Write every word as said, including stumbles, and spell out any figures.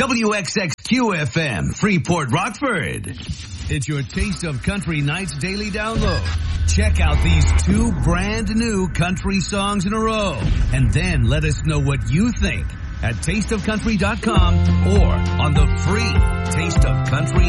W X X Q F M, Freeport, Rockford. It's your Taste of Country Nights daily download. Check out these two brand new country songs in a row, and then let us know what you think at taste of country dot com or on the free Taste of Country